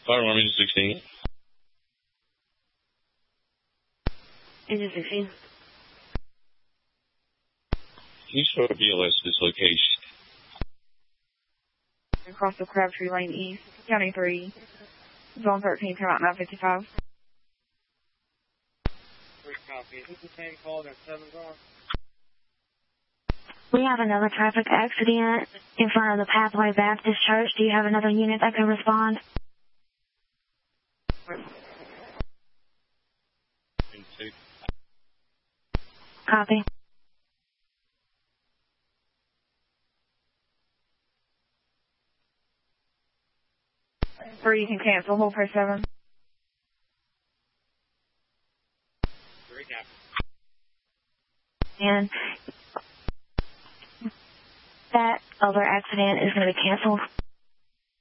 Fire Army 16. Engine 16. Can you show a BLS dislocation? Across the Crabtree Lane East, County 3, Zone 13, come out 955. We have another traffic accident in front of the Pathway Baptist Church. Do you have another unit that can respond? Copy. 3, you can cancel. Hold for 7. 3, cap. And that other accident is going to be canceled.